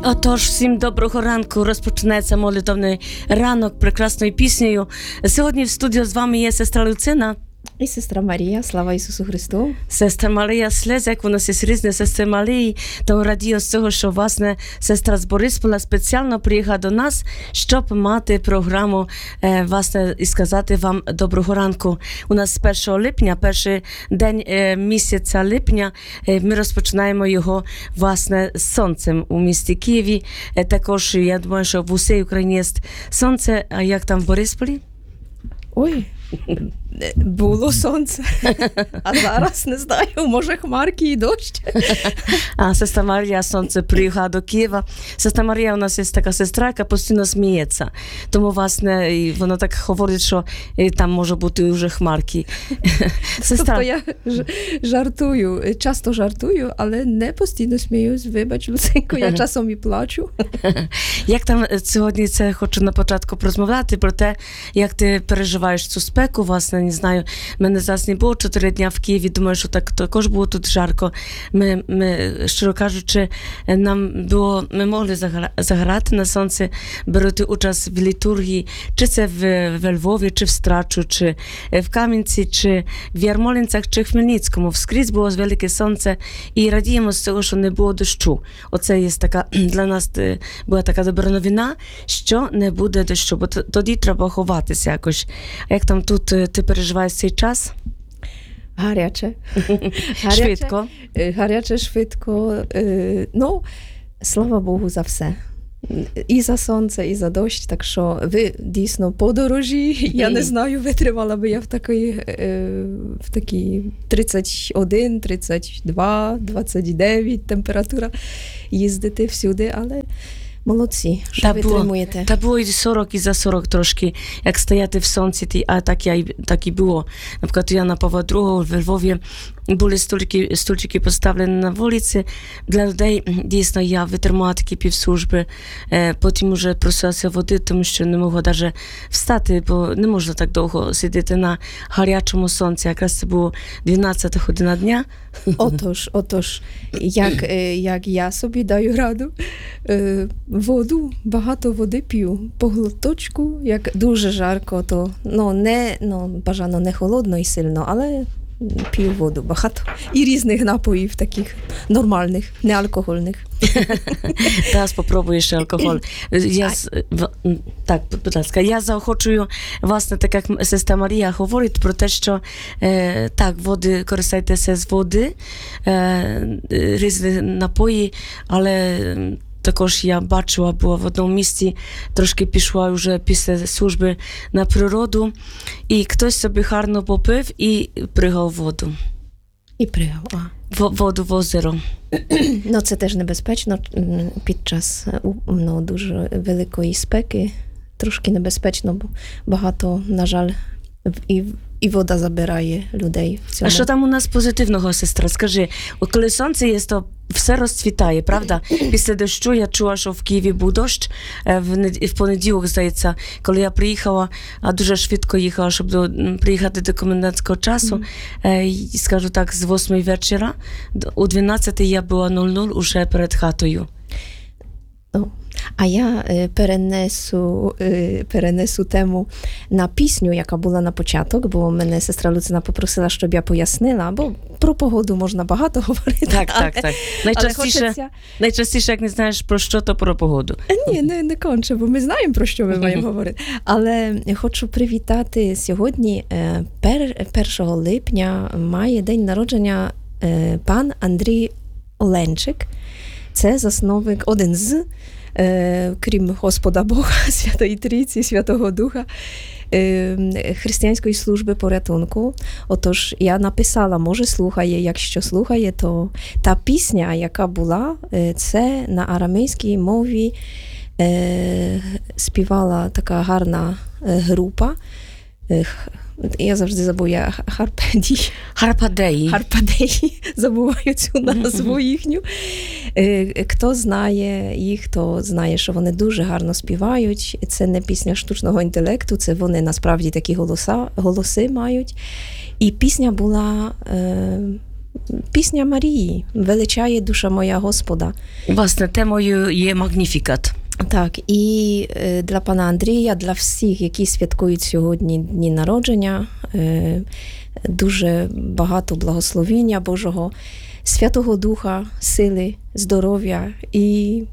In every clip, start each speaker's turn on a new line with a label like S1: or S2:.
S1: Отож, всім доброго ранку. Розпочинається молитовний ранок прекрасною піснею. Сьогодні в студії з вами є сестра Люцина.
S2: І сестра Марія, слава Ісусу Христу.
S1: Сестра Марія Слезяк, у нас є різні сестри Марії, тому радію з цього, що, власне, сестра з Борисполя спеціально приїхала до нас, щоб мати програму, власне, і сказати вам доброго ранку. У нас з 1 липня, перший день місяця липня, ми розпочинаємо його, власне, з сонцем у місті Києві. Також, я думаю, що в усій Україні є сонце, а як там в Борисполі?
S2: Ой, було сонце, а зараз, не знаю, може хмарки і дощ.
S1: А сестра Марія сонце приїхала до Києва. Сестра Марія у нас є така сестра, яка постійно сміється. Тому, власне, вона так говорить, що там може бути вже хмарки.
S2: Тобто я жартую, часто жартую, але не постійно сміюсь. Вибач, Люцинко, я часом і плачу.
S1: Як там сьогодні, це хочу на початку розмовляти про те, як ти переживаєш цю спеку, власне, не знаю, мене зараз не було 4 дня в Києві, думаю, що так також було тут жарко. Ми щиро кажучи, ми могли заграти на сонці, берути участь в літургії, чи це в Львові, чи в Страчу, чи в Кам'янці, чи в Ярмолинцях, чи в Хмельницькому. Вскрізь було велике сонце, і радіємо з цього, що не було дощу. Оце є така, для нас була така добра новина, що не буде дощу, бо тоді треба ховатися якось. А як там тут ти переживаєш цей час?
S2: Гаряче.
S1: Швидко.
S2: Гаряче, швидко. Ну, слава Богу за все. І за сонце, і за дощ. Так що ви дійсно подорожі. Я не знаю, витримала би я в такій 31, 32, 29 температура їздити всюди, але молодці, що витримуєте.
S1: Та було і 40, і за 40 трошки, як стояти в сонці, а так і було. Наприклад, я на Павла II в Львові були стульчики поставлені на вулиці для людей. Дійсно, я витримала такі півслужби. Потім вже просилася води, тому що не могла навіть встати, бо не можна так довго сидіти на гарячому сонці. Якраз це було 12 година дня.
S2: Отож, як я собі даю раду, воду, багато води п'ю, по глоточку, як дуже жарко, то бажано не холодно і сильно, але п'ю воду багато. І різних напоїв таких нормальних, не алкогольних.
S1: Зараз спробую ще алкоголь. Так, будь ласка, я заохочую, власне, так як сестра Марія говорить про те, що так, води, користайтеся з води, різні напої, але також я бачила, була в одному місці, трошки пішла вже після служби на природу, і хтось собі гарно попив і пригав в воду.
S2: І пригав,
S1: воду в озеро.
S2: Ну, це теж небезпечно під час дуже великої спеки. Трошки небезпечно, бо багато, на жаль, і вода забирає людей в цьому.
S1: А що там у нас позитивного, сестра? Скажи, коли сонце є, то все розцвітає, правда? Після дощу я чула, що в Києві був дощ. В понеділок, здається, коли я приїхала, а дуже швидко їхала, щоб приїхати до комендантського часу, скажу так, з 8 вечора, у 12 я була 00 уже перед хатою.
S2: А я перенесу тему на пісню, яка була на початок, бо мене сестра Люцина попросила, щоб я пояснила, бо про погоду можна багато говорити.
S1: Так. Найчастіше, як не знаєш про що, то про погоду.
S2: Ні, не конче, бо ми знаємо, про що ми маємо говорити. Але хочу привітати сьогодні, 1 липня, має день народження пан Андрій Оленчик. Це засновник, один з, крім Господа Бога, Святої Трійці, Святого Духа, християнської служби порятунку. Отож, я написала, може слухає, якщо слухає, то та пісня, яка була, це на арамейській мові співала така гарна група. Я завжди забуваю Харпадеї. Забуваю цю назву їхню. Хто знає їх, то знає, що вони дуже гарно співають. Це не пісня штучного інтелекту, це вони насправді такі голоси мають. І пісня була пісня Марії «Величає душа моя Господа».
S1: Власне, темою є Магніфікат.
S2: Так, і для пана Андрія, для всіх, які святкують сьогодні дні народження, дуже багато благословіння Божого, Святого Духа, сили, здоров'я і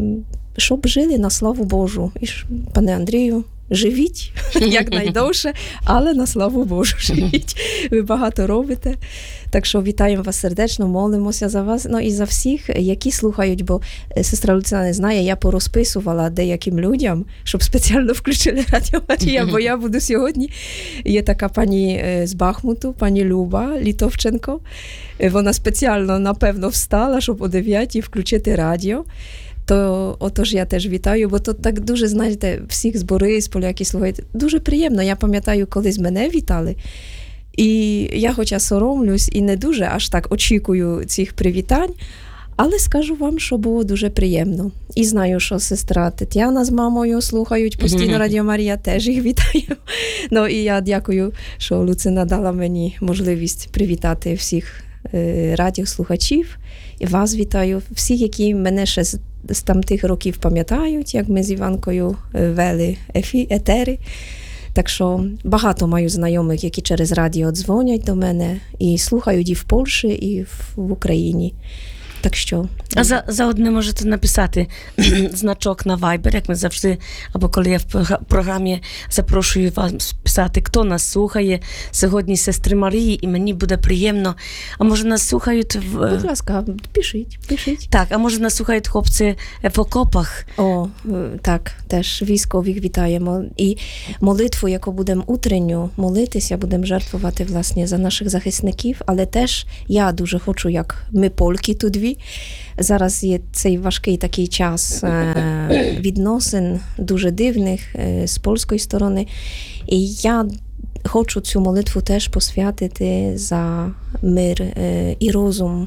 S2: щоб жили на славу Божу. І пане Андрію, живіть якнайдовше, але на славу Божу живіть. Ви багато робите. Так що вітаємо вас сердечно, молимося за вас, ну і за всіх, які слухають, бо сестра Люцина не знає, я порозписувала деяким людям, щоб спеціально включили Радіо Марія, бо я буду сьогодні. Є така пані з Бахмуту, пані Люба Літовченко. Вона спеціально, напевно, встала, щоб о 9-й включити радіо. То отож я теж вітаю, бо то так дуже, знаєте, всіх з Борисполя, які слухають, дуже приємно. Я пам'ятаю, колись мене вітали, і я хоча соромлюсь і не дуже аж так очікую цих привітань, але скажу вам, що було дуже приємно. І знаю, що сестра Тетяна з мамою слухають постійно Радіо Марія, теж їх вітаю. Ну і я дякую, що Люцина дала мені можливість привітати всіх радіослухачів. І вас вітаю, всіх, які мене ще з тамтих років пам'ятають, як ми з Іванкою вели етери. Так що багато маю знайомих, які через радіо дзвонять до мене і слухають і в Польщі, і в Україні. Так що...
S1: А заодно можете написати значок на Viber, як ми завжди, або коли я в програмі запрошую вас писати, хто нас слухає. Сьогодні сестри Марії, і мені буде приємно. А може нас слухають
S2: Будь ласка, пишіть.
S1: Так, а може нас слухають хлопці в окопах?
S2: О, так, теж військових вітаємо. І молитву, яку будемо утренню молитися, будемо жертвувати, власне, за наших захисників, але теж я дуже хочу, як ми польки тут дві. Зараз є цей важкий такий час відносин, дуже дивних з польської сторони. І я хочу цю молитву теж посвятити за мир і розум.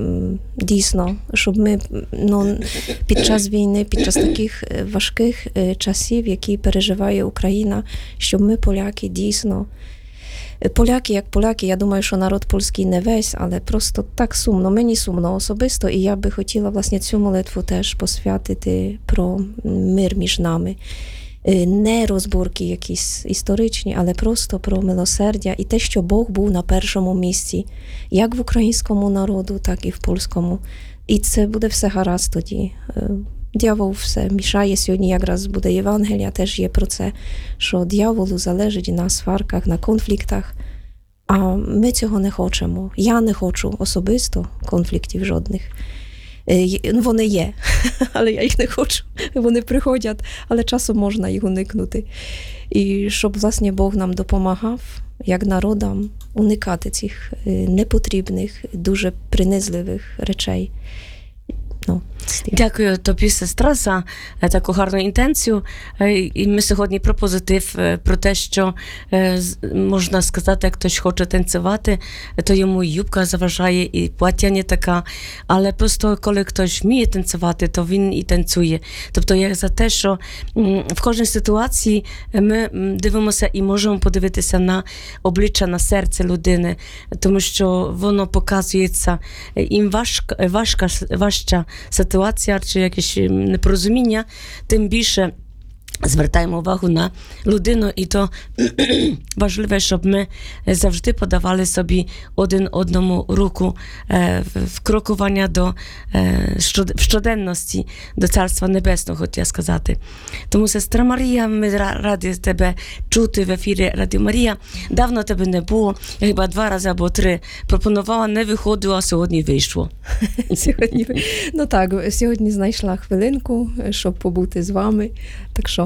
S2: Дійсно, щоб ми під час війни, під час таких важких часів, які переживає Україна, щоб ми, поляки, дійсно, поляки, як поляки, я думаю, що народ польський не весь, але просто так сумно, мені сумно особисто, і я би хотіла, власне, цю молитву теж посвятити про мир між нами. Не розборки якісь історичні, але просто про милосердя і те, що Бог був на першому місці, як в українському народу, так і в польському. І це буде все гаразд тоді. Дьявол все мішає. Сьогодні якраз буде Євангелія, теж є про це, що дьяволу залежить на сварках, на конфліктах, а ми цього не хочемо. Я не хочу особисто конфліктів жодних. Вони є, але я їх не хочу. Вони приходять, але часом можна їх уникнути. І щоб, власне, Бог нам допомагав, як народам, уникати цих непотрібних, дуже принизливих речей.
S1: Дякую тобі, сестра, за таку гарну інтенцію. І ми сьогодні про позитив, про те, що можна сказати, як хтось хоче танцювати, то йому юбка заважає, і плаття не така. Але просто коли хтось вміє танцювати, то він і танцює. Тобто я за те, що в кожній ситуації ми дивимося і можемо подивитися на обличчя, на серце людини, тому що воно показується, їм важча ситуація чи якесь непорозуміння, тим більше звертаємо увагу на людину, і то важливо, щоб ми завжди подавали собі один одному руку в крокування до щоденності, до Царства Небесного, хотіла сказати. Тому, сестра Марія, ми раді тебе чути в ефірі Радіо Марія. Давно тебе не було, я хіба 2 рази або 3 пропонувала, не виходило, а сьогодні вийшло.
S2: Сьогодні знайшла хвилинку, щоб побути з вами. Так що,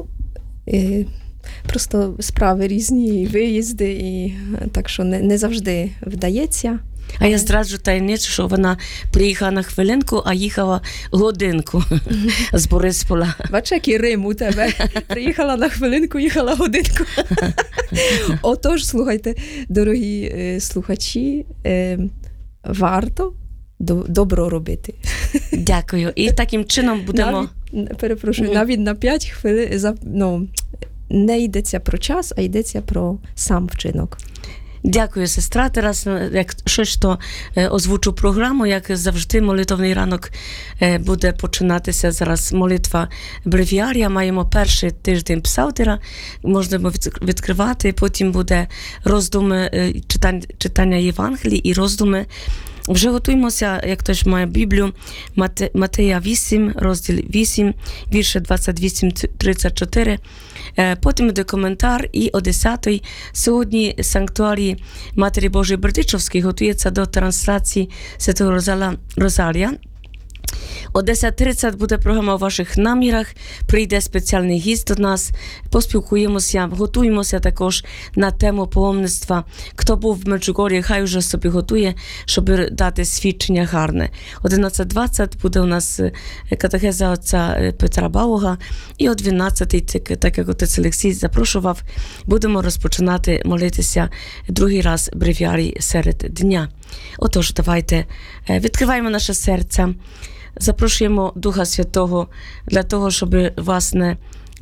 S2: просто справи різні, виїзди, і так що не завжди вдається.
S1: А я зраджу таємницю, що вона приїхала на хвилинку, а їхала годинку з Борисполя.
S2: Бач, який Рим у тебе. Приїхала на хвилинку, їхала годинку. Отож, слухайте, дорогі слухачі, варто добро робити.
S1: Дякую. І таким чином будемо...
S2: Навіть на 5 хвилин, не йдеться про час, а йдеться про сам вчинок.
S1: Дякую, сестра. Зараз, як щось, то озвучу програму, як завжди, молитовний ранок буде починатися зараз молитва бревіарія. Маємо перший тиждень псалтира, можемо відкривати, потім буде роздуми, читання Євангелії і роздуми. Вже готуємося, як хтось має Біблію, Матея 8, розділ 8, вірші 28-34. Потім буде коментар і о 10-й. Сьогодні санктуарії Матері Божої Бердичівській готується до трансляції Святого Розарія. О 10:30 буде програма у ваших намірах, прийде спеціальний гість до нас, поспілкуємося, готуємося також на тему паломництва. Хто був в Меджугор'ї, хай вже собі готує, щоб дати свідчення гарне. 11:20 буде у нас катехеза отця Петра Бауга, і о 12:00, так як отець Олексій запрошував, будемо розпочинати молитися другий раз бревіарій серед дня. Отож, давайте відкриваємо наше серце, запрошуємо Духа Святого для того, щоб власне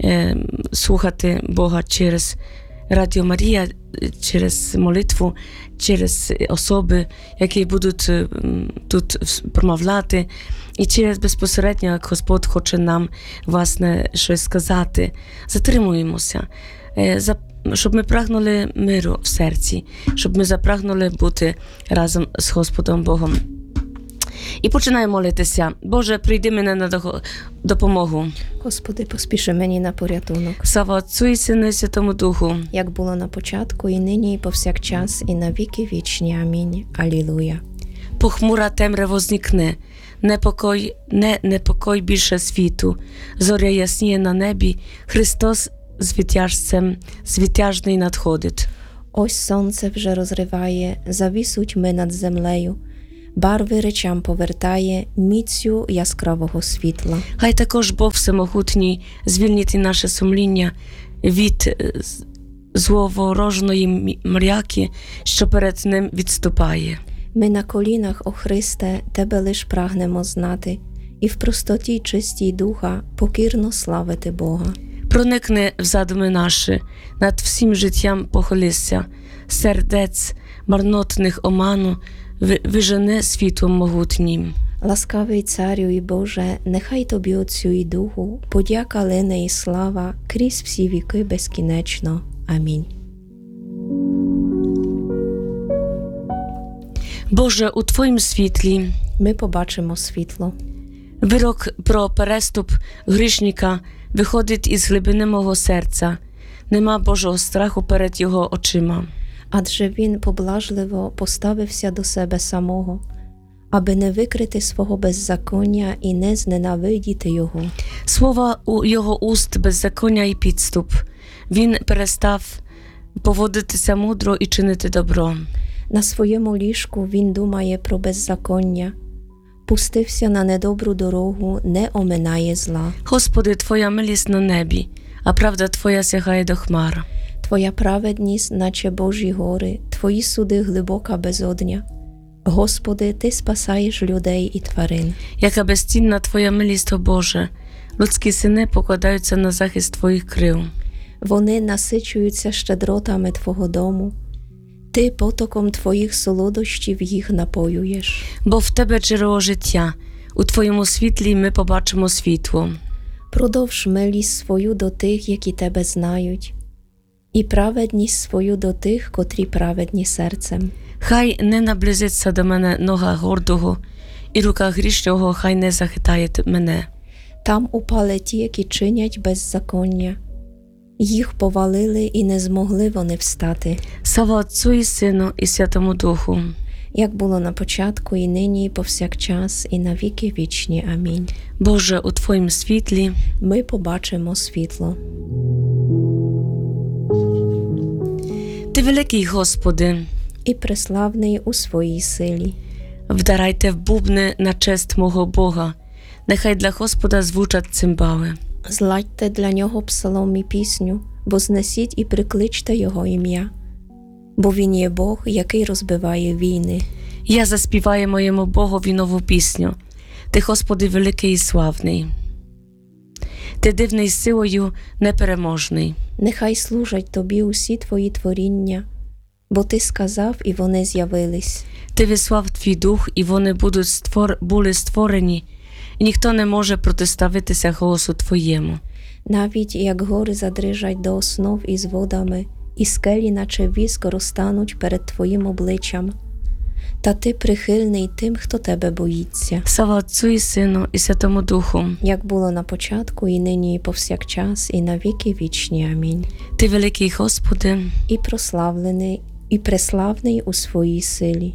S1: слухати Бога через Радіо Марія, через молитву, через особи, які будуть тут промовляти, і через безпосередньо, як Господь хоче нам власне щось сказати. Затримуємося, щоб ми прагнули миру в серці, щоб ми запрагнули бути разом з Господом Богом. І починаємо молитися. Боже, прийди мене на допомогу.
S2: Господи, поспіши мені на порятунок.
S1: Слава Отцю і Сину і Святому Духу.
S2: Як було на початку, і нині, і повсякчас, і на віки вічні. Амінь. Алілуя.
S1: Похмура темряво зникне, непокой більше світу. Зоря ясніє на небі, Христос звитяжний надходить.
S2: Ось сонце вже розриває завісу тьми над землею, барви речам повертає міцю яскравого світла.
S1: Хай також Бог Всемогутній звільнить і наше сумління від зловорожної мряки, що перед ним відступає.
S2: Ми на колінах, о Христе, Тебе лиш прагнемо знати, і в простоті чистій духа покірно славити Бога.
S1: Проникни в задуми наші, над всім життям похилися, сердець марнотних оману вижени світлом могутнім.
S2: Ласкавий Царю і Боже, нехай Тобі Отцю і Духу подяка лине і слава крізь всі віки безкінечно. Амінь.
S1: Боже, у Твоїм світлі
S2: ми побачимо світло.
S1: Вирок про переступ грішника виходить із глибини мого серця. Нема Божого страху перед його очима.
S2: Адже він поблажливо поставився до себе самого, аби не викрити свого беззаконня і не зненавидіти його.
S1: Слова у його уст беззаконня і підступ. Він перестав поводитися мудро і чинити добро.
S2: На своєму ліжку він думає про беззаконня, пустився на недобру дорогу, не оминає зла.
S1: Господи, Твоя милість на небі, а правда Твоя сягає до хмар.
S2: Твоя праведність, наче Божі гори, Твої суди глибока безодня. Господи, Ти спасаєш людей і тварин.
S1: Яка безцінна Твоя милість, о Боже, людські сини покладаються на захист Твоїх крил.
S2: Вони насичуються щедротами Твого дому. Ти потоком Твоїх солодощів їх напоюєш.
S1: Бо в Тебе джерело життя, у Твоєму світлі ми побачимо світло.
S2: Продовж милість свою до тих, які Тебе знають, і праведність свою до тих, котрі праведні серцем.
S1: Хай не наблизиться до мене нога гордого, і рука грішнього хай не захитає мене.
S2: Там упали ті, які чинять беззаконня. Їх повалили і не змогли вони встати.
S1: Слава Отцю і Сину і Святому Духу.
S2: Як було на початку, і нині, і повсякчас, і на віки вічні. Амінь.
S1: Боже, у Твоїм світлі
S2: ми побачимо світло.
S1: Ти великий, Господи,
S2: і преславний у своїй силі.
S1: Вдарайте в бубни на честь мого Бога, нехай для Господа звучать цимбали.
S2: Зладьте для нього псалом і пісню, бо знесіть і прикличте його ім'я. Бо він є Бог, який розбиває війни.
S1: Я заспіваю моєму Богові нову пісню. Ти, Господи, великий і славний. Ти дивний силою непереможний.
S2: Нехай служать Тобі усі Твої творіння, Бо ти сказав, і вони з'явились.
S1: Ти вислав твій дух, і вони були створені, і ніхто не може протиставитися голосу твоєму.
S2: Навіть як гори задрижать до основ із водами, і скелі, наче віск, розтануть перед твоїм обличчям. Та ти прихильний тим, хто тебе боїться.
S1: Слава Отцю і Сину, і Святому Духу.
S2: Як було на початку, і нині, і повсякчас, і на віки вічні. Амінь.
S1: Ти великий Господи,
S2: І прославлений, і преславний у своїй силі.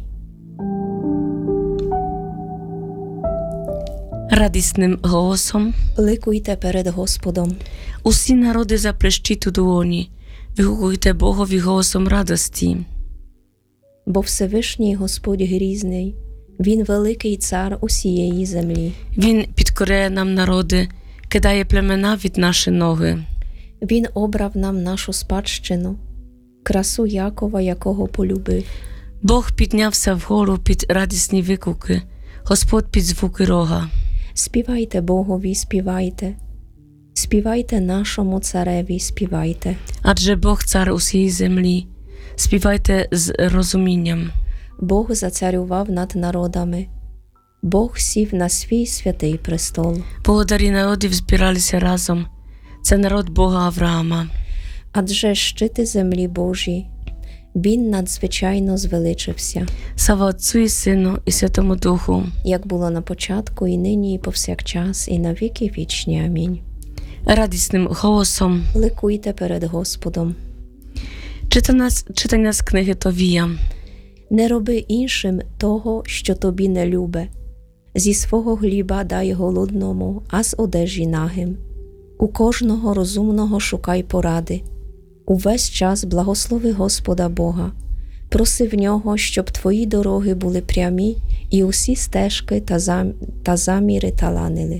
S1: радісним голосом.
S2: Ликуйте перед Господом.
S1: Усі народи заплещіть у долоні, вигукуйте Богові голосом радості.
S2: Бо Всевишній Господь грізний, Він великий цар усієї землі.
S1: Він підкоряє нам народи, кидає племена від наші ноги.
S2: Він обрав нам нашу спадщину, красу Якова, якого полюбив.
S1: Бог піднявся вгору під радісні викуки, Господь під звуки рога.
S2: Співайте Богові, співайте. Співайте нашому цареві, співайте.
S1: Адже Бог цар усієї землі. Співайте з розумінням.
S2: Бог зацарював над народами. Бог сів на свій святий престол.
S1: Володарі народів збиралися разом. Це народ Бога Авраама.
S2: Адже щити землі Божі, Він надзвичайно звеличився,
S1: Слава Отцю і Сину і Святому Духу.
S2: як було на початку, і нині, і повсякчас, і на віки вічні. Амінь.
S1: Радісним голосом.
S2: Ликуйте перед Господом.
S1: Читання з книги Товія.
S2: Не роби іншим того, що тобі не любе. Зі свого хліба дай голодному, а з одежі нагим. У кожного розумного шукай поради. Увесь час благослови Господа Бога. Проси в нього, щоб твої дороги були прямі і усі стежки та заміри таланили.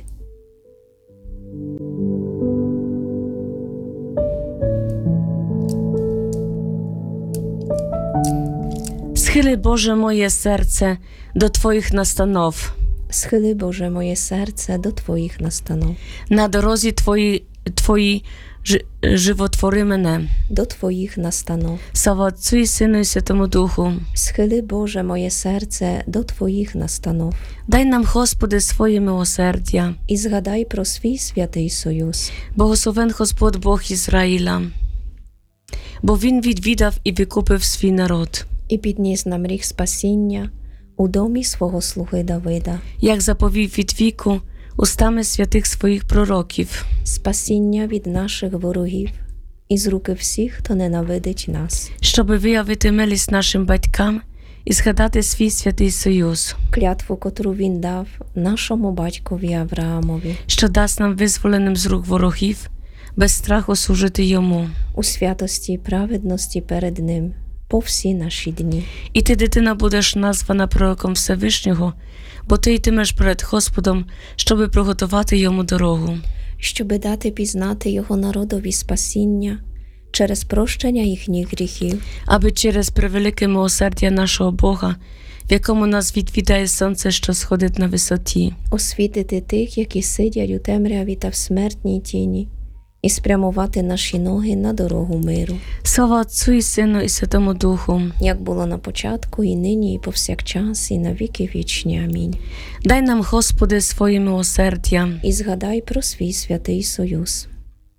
S1: Схили, Боже, моє серце до Твоїх настанов.
S2: Схили, Боже, моє серце до Твоїх настанов.
S1: На дорозі Твої животвори мене.
S2: До Твоїх настанов.
S1: Слава Отцю і Сину і Святому Духу.
S2: Схили, Боже, моє серце до Твоїх настанов.
S1: Дай нам, Господи, своє милосердя.
S2: І згадай про свій святий союз.
S1: Благословен Господь Бог Ізраїля, бо Він відвідав і викупив свій народ,
S2: І підніс нам ріг спасіння у домі свого слуги Давида.
S1: як заповів від віку устами святих своїх пророків,
S2: Спасіння від наших ворогів і з руки всіх, хто ненавидить нас.
S1: щоби виявити милість нашим батькам і згадати свій святий союз,
S2: Клятву, котру він дав нашому батькові Авраамові.
S1: що дасть нам визволеним з рук ворогів, без страху служити йому.
S2: У святості і праведності перед ним по всі наші дні.
S1: І ти, дитина, будеш названа пророком Всевишнього, бо ти йтимеш перед Господом, щоби приготувати йому дорогу.
S2: Щоби дати пізнати його народові спасіння через прощення їхніх гріхів,
S1: Аби через превелике милосердя нашого Бога, в якому нас відвідає сонце, що сходить на висоті,
S2: освітити тих, які сидять у темряві та в смертній тіні, і спрямувати наші ноги на дорогу миру,
S1: слава Отцю і Сину і Святому Духу.
S2: як було на початку, і нині, і повсякчас, і на віки вічні. Амінь.
S1: Дай нам, Господи, своє милосердя.
S2: І згадай про свій святий союз.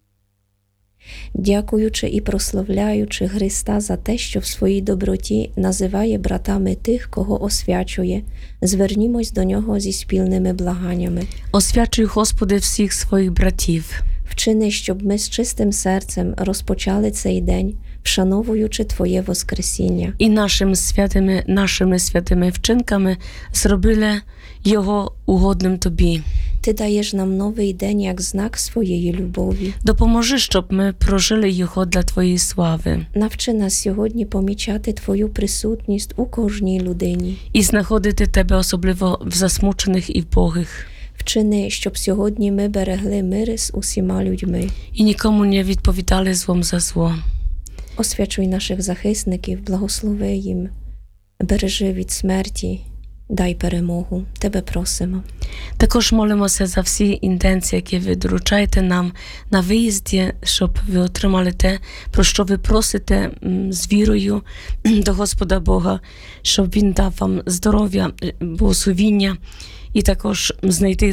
S2: Дякуючи і прославляючи Христа за те, що в своїй доброті називає братами тих, кого освячує, звернімось до Нього зі спільними благаннями.
S1: Освячуй, Господи, всіх своїх братів.
S2: Вчини, щоб ми з чистим серцем розпочали цей день, вшановуючи Твоє Воскресіння.
S1: І нашими святими вчинками зробили його угодним Тобі.
S2: Ти даєш нам новий день як знак своєї любові.
S1: Допоможи, щоб ми прожили його для Твоєї слави.
S2: Навчи нас сьогодні помічати Твою присутність у кожній людині.
S1: І знаходити Тебе особливо в засмучених і вбогих.
S2: Вчини, щоб сьогодні ми берегли мир з усіма людьми.
S1: І нікому не відповідали злом за зло.
S2: Освячуй наших захисників, благослови їм, бережи від смерті дай перемогу. Тебе просимо.
S1: Також молимося за всі інтенції, які ви доручаєте нам на виїзді, щоб ви отримали те, про що ви просите з вірою до Господа Бога, щоб Він дав вам здоров'я, благословіння і також знайти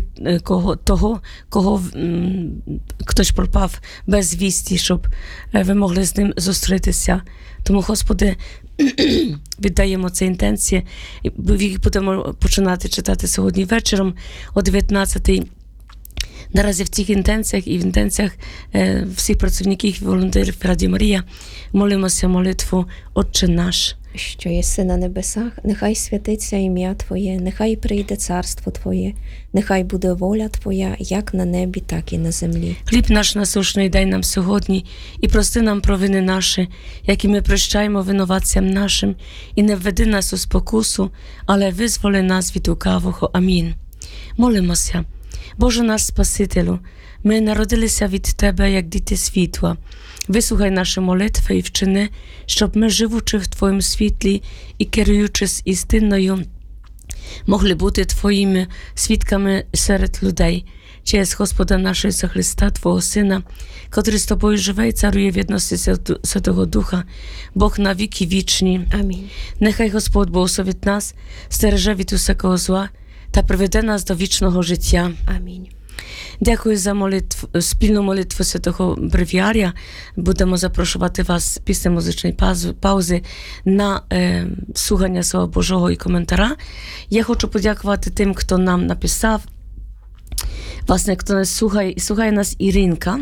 S1: кого хтось пропав без вісті, щоб ви могли з ним зустрітися. Тому, Господи, віддаємо ці інтенції, їх будемо починати читати сьогодні вечором о 19-й. Наразі в цих інтенціях і в інтенціях всіх працівників і волонтерів Радіо Марія молимося молитву «Отче наш».
S2: Що єси на небесах, нехай святиться ім'я Твоє, нехай прийде царство Твоє, нехай буде воля Твоя, як на небі, так і на землі.
S1: Хліб наш насущний дай нам сьогодні, і прости нам провини наші, як і ми прощаємо винуватцям нашим, і не введи нас у спокусу, але визволи нас від лукавого. Амінь. Молимося. Боже наш Спасителю, ми народилися від Тебе, як діти світла. Вислухай наші молитви і вчини, щоб ми, живучи в Твоєму світлі і керуючись істинною, могли бути Твоїми свідками серед людей. Через Господа нашого Ісуса Христа, Твого Сина, котрий з Тобою живе і царує в єдності Святого Духа, Бог на віки вічні.
S2: Амінь.
S1: Нехай Господь благословить нас, стереже від усякого зла та приведе нас до вічного життя.
S2: Амінь.
S1: Дякую за спільну молитву Святого Бревіарія. Будемо запрошувати вас після музичної паузи на слухання Слова Божого і коментара. Я хочу подякувати тим, хто нам написав. Власне, хто нас слухає нас Іринка.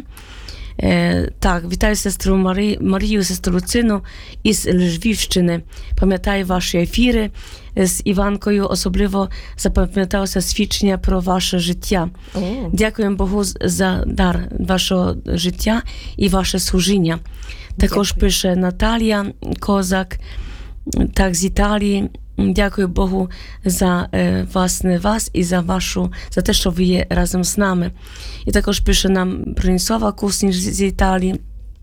S1: Так, вітаю сестру Марію, сестру Луцину із Львівщини. Пам'ятаю ваші ефіри з Іванкою, особливо запам'яталося свідчення про ваше життя. Дякуємо Богу за дар вашого життя і ваше служіння. Також пише Наталія Козак, так, з Італії. Дякую Богу за вас і за те, що ви є разом з нами. І також пише нам Броніслава Кусніч з Італії.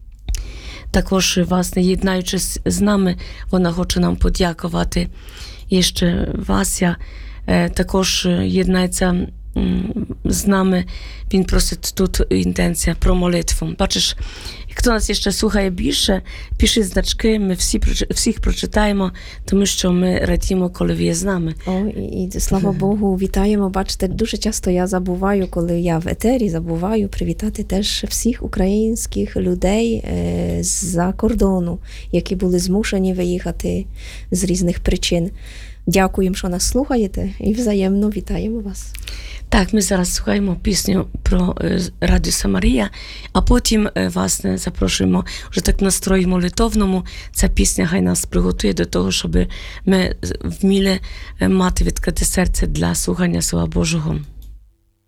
S1: Також, власне, єднаючись з нами, вона хоче нам подякувати. І ще Вася також єднається з нами. Він просить тут інтенція про молитву. Бачиш, хто нас ще слухає більше, пишіть значки, ми всіх прочитаємо, тому що ми радімо, коли ви є з нами.
S2: І слава Богу, вітаємо. Бачите, дуже часто я забуваю, коли я в етері, забуваю привітати теж всіх українських людей з-за кордону, які були змушені виїхати з різних причин. Дякуємо, що нас слухаєте, і взаємно вітаємо вас.
S1: Так, ми зараз слухаємо пісню про Радіо Марія, а потім, власне, запрошуємо вже так настрої молитовному. Ця пісня хай нас приготує до того, щоб ми вміли мати відкрите серце для слухання Слова Божого.